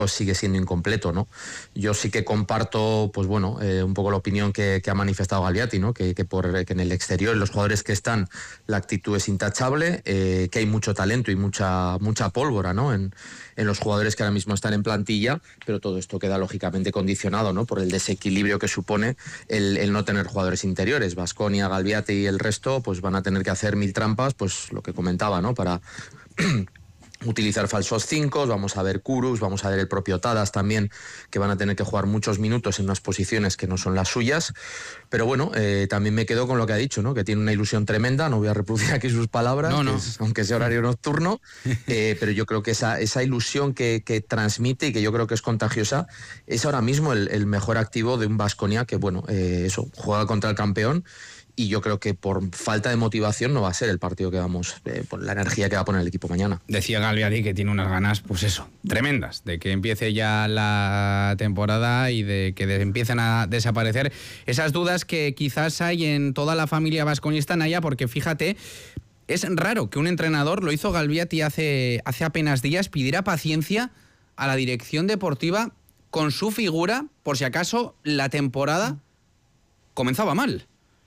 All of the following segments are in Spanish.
sigue siendo incompleto, ¿no? Yo sí que comparto, pues bueno, un poco la opinión que ha manifestado Galbiati, ¿no? Que en el exterior, los jugadores que están, la actitud es intachable, que hay mucho talento y mucha pólvora, ¿no? En los jugadores que ahora mismo están en plantilla, pero todo esto queda lógicamente condicionado, ¿no? Por el desequilibrio que supone el no tener jugadores interiores. Baskonia, Galbiati y el resto, pues van a tener que hacer 1000 trampas, pues lo que comentaba, ¿no? Para utilizar falsos 5, vamos a ver Kurus, vamos a ver el propio Tadas también, que van a tener que jugar muchos minutos en unas posiciones que no son las suyas, pero bueno, también me quedo con lo que ha dicho, ¿no? Que tiene una ilusión tremenda, no voy a reproducir aquí sus palabras, no. Aunque sea horario nocturno, pero yo creo que esa ilusión que transmite y que yo creo que es contagiosa, es ahora mismo el mejor activo de un Baskonia que, bueno, eso, juega contra el campeón. Y yo creo que por falta de motivación no va a ser el partido que vamos, por la energía que va a poner el equipo mañana. Decía Galbiati que tiene unas ganas, pues eso, tremendas, de que empiece ya la temporada y de que empiecen a desaparecer esas dudas que quizás hay en toda la familia vasconista, Naya, porque fíjate, es raro que un entrenador, lo hizo Galbiati hace apenas días, pidiera paciencia a la dirección deportiva con su figura, por si acaso la temporada comenzaba mal.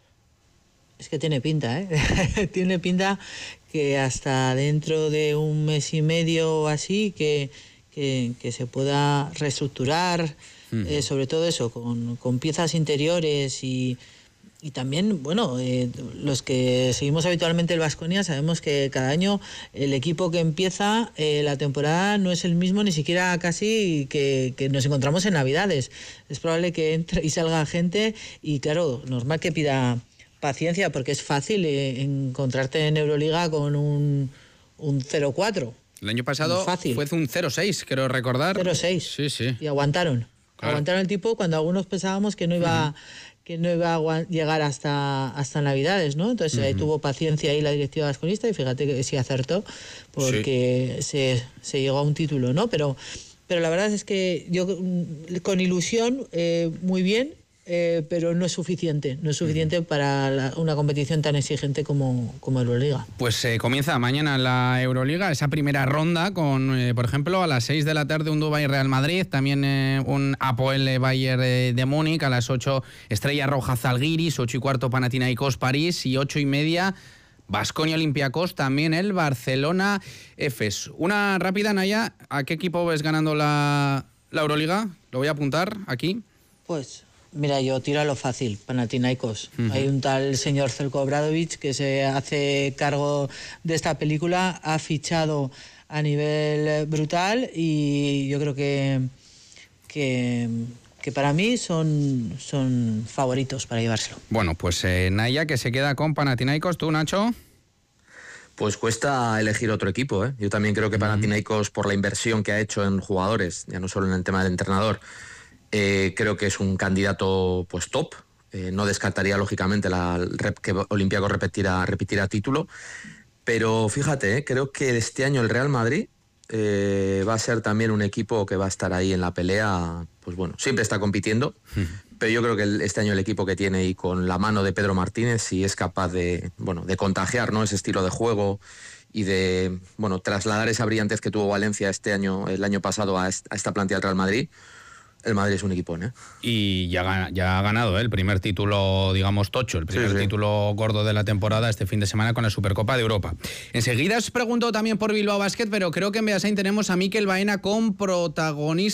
Es que tiene pinta, ¿eh? Tiene pinta que hasta dentro de un mes y medio o así que se pueda reestructurar, sobre todo eso, con piezas interiores y también, bueno, los que seguimos habitualmente el Baskonia sabemos que cada año el equipo que empieza la temporada no es el mismo ni siquiera casi que nos encontramos en Navidades. Es probable que entre y salga gente y claro, normal que pida paciencia, porque es fácil encontrarte en Euroliga con un 0-4. El año pasado fue un 0-6, creo recordar. 0-6. Sí. Y aguantaron. Claro. Aguantaron el tipo cuando algunos pensábamos que no iba a llegar hasta Navidades, ¿no? Entonces ahí tuvo paciencia ahí la directiva vasconista y fíjate que sí acertó, porque se llegó a un título, ¿no? Pero la verdad es que yo con ilusión, muy bien, pero no es suficiente para una competición tan exigente como Euroliga. Pues comienza mañana la Euroliga, esa primera ronda con, por ejemplo, a las 6 de la tarde un Dubái Real Madrid, también un Apoel Bayern de Múnich, a las 8 Estrella Roja Zalgiris, 8:15 Panathinaikos París y 8:30 Baskonia Olympiacos, también el Barcelona Efes. Una rápida, Naya, ¿a qué equipo ves ganando la Euroliga? Lo voy a apuntar aquí. Pues mira, yo tiro a lo fácil, Panathinaikos. Hay un tal señor Zeljko Obradović que se hace cargo de esta película, ha fichado a nivel brutal y yo creo que para mí son favoritos para llevárselo. Bueno, pues Naya, que se queda con Panathinaikos. ¿Tú, Nacho? Pues cuesta elegir otro equipo, ¿eh? Yo también creo que Panathinaikos, por la inversión que ha hecho en jugadores, ya no solo en el tema del entrenador, creo que es un candidato pues top. No descartaría lógicamente que Olympiacos repitiera título, pero fíjate, creo que este año el Real Madrid va a ser también un equipo que va a estar ahí en la pelea. Pues bueno, siempre está compitiendo, pero yo creo que este año el equipo que tiene y con la mano de Pedro Martínez, si es capaz de contagiar, ¿no?, ese estilo de juego y de trasladar esa brillantez que tuvo Valencia el año pasado a esta plantilla del Real Madrid. El Madrid es un equipón, ¿eh? Y ya ha ganado el primer título, digamos, tocho, el primer título gordo de la temporada este fin de semana con la Supercopa de Europa. Enseguida os pregunto también por Bilbao Basket, pero creo que en Beasain tenemos a Mikel Baena con protagonismo.